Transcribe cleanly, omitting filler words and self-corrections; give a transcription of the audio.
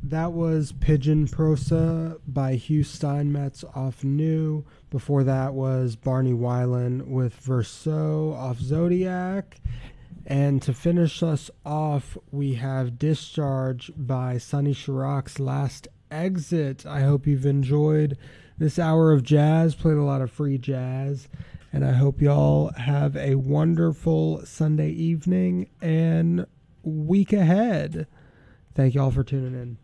That was Pigeon Prosa by Hugh Steinmetz off New. Before that was Barney Weiland with Verso off Zodiac. And to finish us off, we have Discharge by Sonny Chiroc's Last Exit. I hope you've enjoyed this hour of jazz, played a lot of free jazz, and I hope y'all have a wonderful Sunday evening and week ahead. Thank y'all for tuning in.